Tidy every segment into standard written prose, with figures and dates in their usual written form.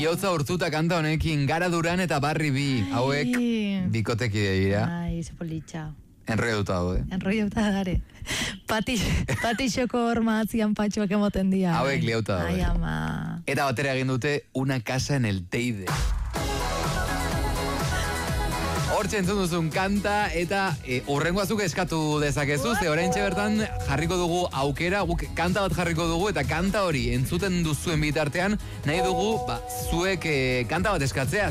Biotza Urtuta kanta honekin, Gara Duran eta Barri bi, hauek bikoteki dira. Ai, ze politxa. Enroiauta daude. Enroiauta dare. Patixoko horma atzian patxoak emoten dia. Hauek liauta daude. Ai, ama. Eta batera egin dute Una casa en el Teide. Hortxe entzun duzun kanta eta urrengo azuk eskatu dezakezu, ze oraintxe bertan jarriko dugu aukera, guk kanta bat jarriko dugu eta kanta hori entzuten duzuen bitartean nahi dugu, zuek kanta bat eskatzea,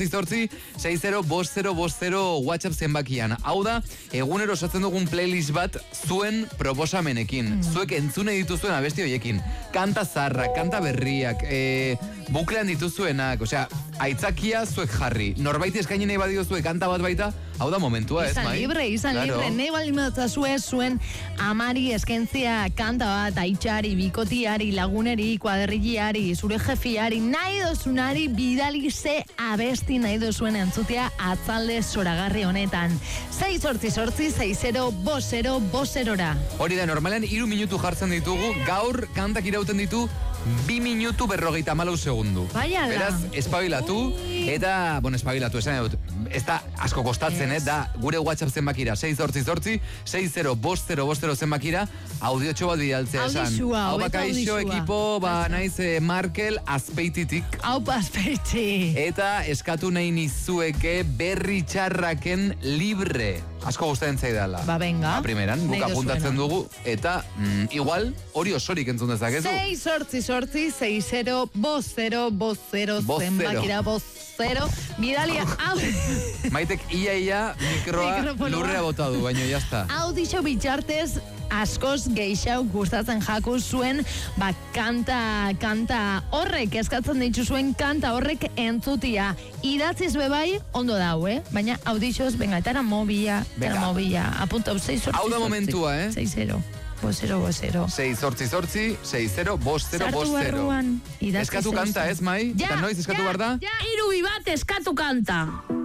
688-605050 WhatsApp zenbakian. Hau da, egunero osatzen dugun playlist bat zuen proposamenekin. Zuek entzune dituzuen abesti hoiekin. Kanta zarrak, kanta berriak, buklean dituzuenak, osea, aitzakia zuek jarri. Norbait eskaini nahi badio zuek kanta bat baita, hau da momentua, ez, mai? Izan libre, nahi baldin zuen amari eskentzia kanta bat, aitxari, bikotiari, laguneri, kuadrillari, zure jefiari, nahi dozunari, bidali ze abesti nahi dozuen entzutea atzalde zoragarri honetan. 688-605050. Hori da, normalen 3 minutu jartzen ditugu, gaur kantak irauten ditu 2 minutu 54 segundu. Baiala. Beraz, espabilatu, eta, espabilatu, esan dut, ez da asko kostatzen, da gure WhatsApp zenbakira, 688-605050 zenbakira, audiotxo bat bidaltzea esan. Hau bakaixo ekipo, naiz Markel Azpeititik. Hau Azpeiti. Eta eskatu nahi nizueke Berri Txarraken Libre. Asko gustatzen zaidala. Venga. Primeran, guk apuntatzen dugu, eta igual, hori osorik entzun dezakezu. 688-605050 zenbakira, bozero. Bidalia, hau. Maitek ia mikroa lurrea bota du, baina jazta. Hau dixo bitxartez, askoz geixau gustatzen jaku zuen, kanta horrek, eskatzen ditzu zuen kanta horrek entzutia. Idatziz bebai, ondo dau, baina audixoz, venga, eta era mobila, apunta, 6 hau da momentua, 6-0. Bozero. 6-8-8-6-0-5-0-5-0. Eskatu kanta, ez, Mai? Eta noiz eskatu behar da? Ja, irubi bat eskatu kanta.